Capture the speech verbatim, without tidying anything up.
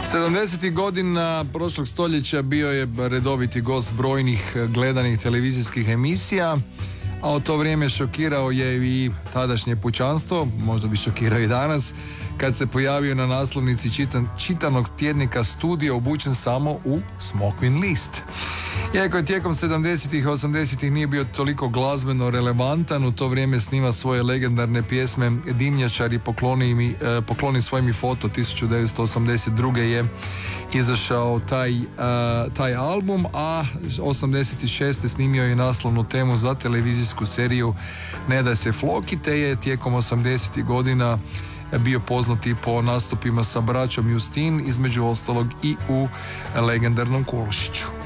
sedamdesetih godina prošlog stoljeća bio je redoviti gost brojnih gledanih televizijskih emisija, a u to vrijeme šokirao je i tadašnje pučanstvo, možda bi šokirao i danas, kad se pojavio na naslovnici čitan, čitanog tjednika Studio obučen samo u smokvin list. Iako je tijekom sedamdesetih i osamdesetih nije bio toliko glazbeno relevantan, u to vrijeme snima svoje legendarne pjesme Dimnjačari, pokloni, mi, eh, pokloni svoj mi foto. Tisuću devetsto osamdeset druge je izašao taj, uh, taj album, a osamdeset šeste snimio je naslovnu temu za televizijsku seriju Ne da se Floki, te je tijekom osamdesetih godina bio poznati po nastupima sa braćom Justin, između ostalog i u legendarnom Kulušiću.